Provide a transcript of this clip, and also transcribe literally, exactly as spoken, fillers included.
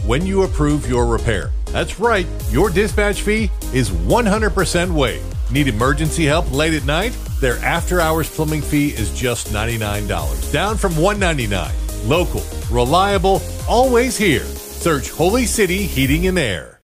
when you approve your repair. That's right, your dispatch fee is one hundred percent waived. Need emergency help late at night? Their after-hours plumbing fee is just ninety-nine dollars, down from one hundred ninety-nine dollars. Local, reliable, always here. Search Holy City Heating and Air.